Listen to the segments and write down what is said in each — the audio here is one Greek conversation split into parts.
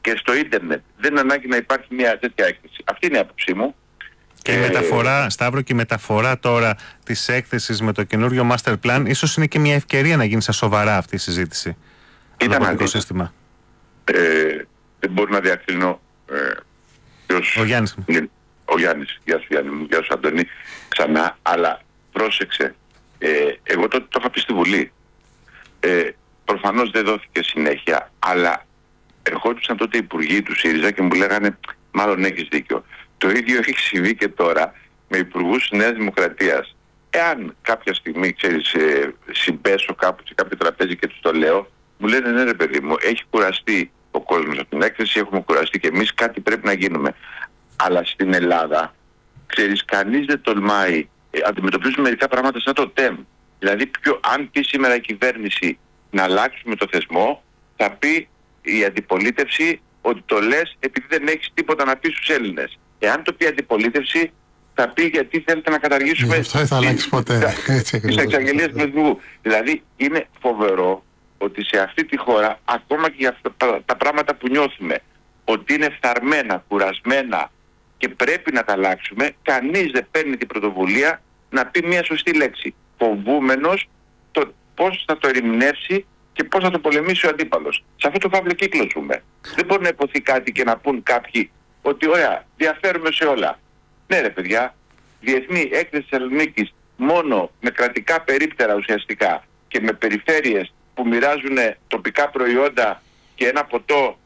και στο ίντερνετ. Δεν είναι ανάγκη να υπάρχει μια τέτοια έκθεση. Αυτή είναι η άποψή μου. Και η μεταφορά, Σταύρο, και η μεταφορά τώρα της έκθεσης με το καινούριο Master Plan ίσως είναι και μια ευκαιρία να γίνει στα σοβαρά αυτή η συζήτηση. Ήταν το πολιτικό σύστημα. Δεν μπορώ να διακρίνω ο Γιάννης. Ο Γιάννης, γεια σου Γιάννη μου, γεια σου Αντώνη, ξανά, αλλά πρόσεξε, εγώ τότε το είχα πει στη Βουλή. Προφανώς δεν δόθηκε συνέχεια, αλλά ερχόντουσαν τότε οι υπουργοί του ΣΥΡΙΖΑ και μου λέγανε μάλλον έχεις δίκιο. Το ίδιο έχει συμβεί και τώρα με υπουργούς της Νέας Δημοκρατίας. Εάν κάποια στιγμή, ξέρεις, συμπέσω κάπου σε κάποιο τραπέζι και τους το λέω, μου λένε ναι ρε παιδί μου, έχει κουραστεί ο κόσμος από την έκθεση, έχουμε κουραστεί και εμείς, κάτι πρέπει να γίνουμε. Αλλά στην Ελλάδα, ξέρεις, κανείς δεν τολμάει, αντιμετωπίζουμε μερικά πράγματα σαν το ΤΕΜ. Δηλαδή, αν πει σήμερα η κυβέρνηση να αλλάξουμε το θεσμό, θα πει η αντιπολίτευση ότι το λες επειδή δεν έχεις τίποτα να πει στους Έλληνες. Εάν το πει η αντιπολίτευση, θα πει γιατί θέλετε να καταργήσουμε τις εξαγγελίες του Πρωθυπουργού. Δηλαδή, είναι φοβερό ότι σε αυτή τη χώρα, ακόμα και για τα πράγματα που νιώθουμε, ότι είναι φθαρμένα, κουρασμένα και πρέπει να τα αλλάξουμε, κανείς δεν παίρνει την πρωτοβουλία να πει μια σωστή λέξη. Φοβούμενος το πώς θα το ερμηνεύσει και πώς θα το πολεμήσει ο αντίπαλος. Σε αυτό το φαύλο κύκλο ζούμε. Δεν μπορεί να υποθεί κάτι και να πούν κάποιοι ότι ωραία, διαφέρουμε σε όλα. Ναι ρε παιδιά, διεθνή έκθεση Θεσσαλονίκης μόνο με κρατικά περίπτερα ουσιαστικά και με περιφέρειες που μοιράζουν τοπικά προϊόντα και ένα ποτό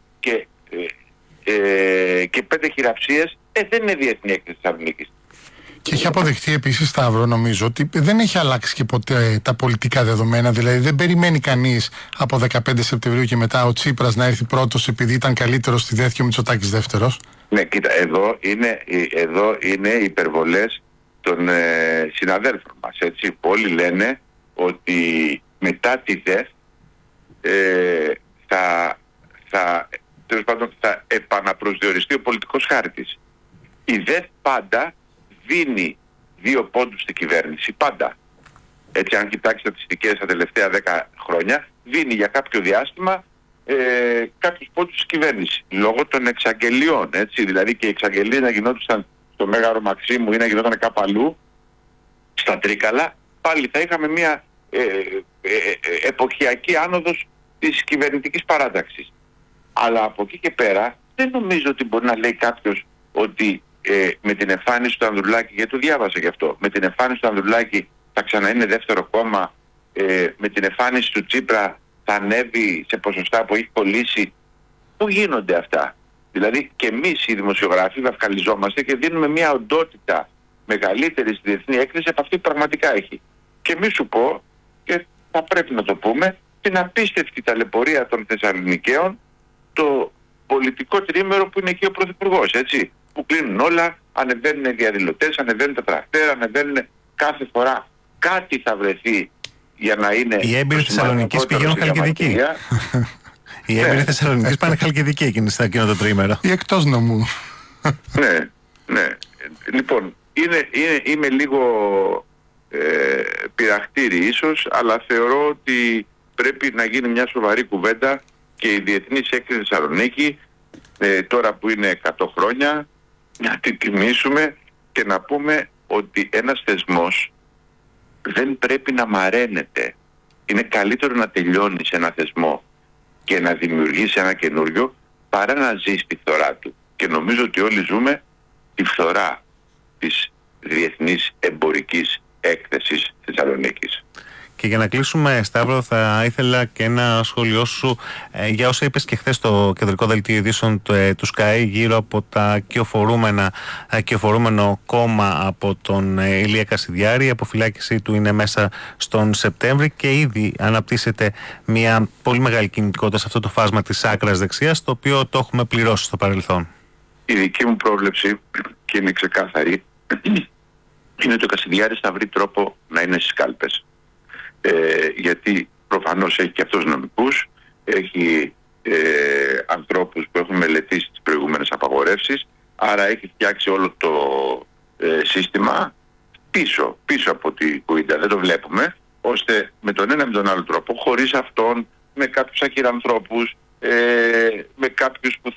και 5 χειραψίες, δεν είναι διεθνή έκθεση Θεσσαλονίκης. Και έχει αποδειχτεί επίσης, Σταύρο, νομίζω, ότι δεν έχει αλλάξει και ποτέ τα πολιτικά δεδομένα. Δηλαδή, δεν περιμένει κανείς από 15 Σεπτεμβρίου και μετά ο Τσίπρας να έρθει πρώτος επειδή ήταν καλύτερος στη ΔΕΘ και ο Μητσοτάκης δεύτερος. Ναι, κοίτα, εδώ είναι οι υπερβολές των συναδέλφων μας. Έτσι, που όλοι λένε ότι μετά τη ΔΕΘ θα επαναπροσδιοριστεί ο πολιτικός χάρτης. Η ΔΕΘ πάντα δίνει 2 πόντους στην κυβέρνηση, πάντα. Έτσι, αν κοιτάξει στατιστικές τα τελευταία 10 χρόνια, δίνει για κάποιο διάστημα κάποιους πόντους στην κυβέρνηση. Λόγω των εξαγγελιών, έτσι. Δηλαδή και οι εξαγγελίες να γινόντουσαν στο Μέγαρο Μαξίμου ή να γινόταν κάπου αλλού, στα Τρίκαλα, πάλι θα είχαμε μια εποχιακή άνοδος της κυβερνητικής παράταξης. Αλλά από εκεί και πέρα δεν νομίζω ότι μπορεί να λέει κάποιος ότι με την εμφάνιση του Ανδρουλάκη, γιατί το διάβασα γι' αυτό, με την εμφάνιση του Ανδρουλάκη θα ξαναείνε δεύτερο κόμμα, με την εμφάνιση του Τσίπρα θα ανέβει σε ποσοστά που έχει κολλήσει. Πού γίνονται αυτά? Δηλαδή και εμείς οι δημοσιογράφοι βαφκαλιζόμαστε και δίνουμε μια οντότητα μεγαλύτερη στη διεθνή έκθεση από αυτή που πραγματικά έχει. Και μη σου πω, και θα πρέπει να το πούμε, την απίστευτη ταλαιπωρία των Θεσσαλονικαίων, το πολιτικό τρίμερο που είναι εκεί ο Πρωθυπουργός, έτσι. Που κλείνουν όλα, ανεβαίνουν οι διαδηλωτές, ανεβαίνουν τα τρακτέρ, ανεβαίνουν κάθε φορά. Κάτι θα βρεθεί για να είναι... Οι έμπειροι Θεσσαλονικής πηγαίνουν Χαλκιδική. Οι έμπειροι Θεσσαλονικής πάνε Χαλκιδική εκείνο το τρίμερο. Ή εκτός νομού. Ναι. Λοιπόν, είμαι λίγο πειραχτήρι ίσως, αλλά θεωρώ ότι πρέπει να γίνει μια σοβαρή κουβέντα και η Διεθνής Έκθεση Θεσσαλονίκη, τώρα που είναι 100 χρόνια, να την τιμήσουμε και να πούμε ότι ένας θεσμός δεν πρέπει να μαραίνεται. Είναι καλύτερο να τελειώνεις ένα θεσμό και να δημιουργείς ένα καινούριο παρά να ζεις τη φθορά του. Και νομίζω ότι όλοι ζούμε τη φθορά της Διεθνής Εμπορικής Έκθεσης Θεσσαλονίκης. Και για να κλείσουμε, Σταύρο, θα ήθελα και ένα σχόλιο σου για όσα είπες και χθες στο κεντρικό δελτίο ειδήσεων του ΣΚΑΙ γύρω από τα κυοφορούμενο κόμμα από τον Ηλία Κασιδιάρη. Η αποφυλάκησή του είναι μέσα στον Σεπτέμβρη και ήδη αναπτύσσεται μια πολύ μεγάλη κινητικότητα σε αυτό το φάσμα της άκρας δεξιάς, το οποίο το έχουμε πληρώσει στο παρελθόν. Η δική μου πρόβλεψη, και είναι ξεκάθαρη, είναι ότι ο Κασιδιάρης θα βρει τρόπο να είναι στις κάλπες. Γιατί προφανώς έχει και αυτός νομικούς, έχει ανθρώπους που έχουν μελετήσει τις προηγούμενες απαγορεύσεις, άρα έχει φτιάξει όλο το σύστημα πίσω από την κουίντα, δεν το βλέπουμε, ώστε με τον ένα με τον άλλο τρόπο, χωρίς αυτόν, με κάποιους αχυρανθρώπους, με κάποιους που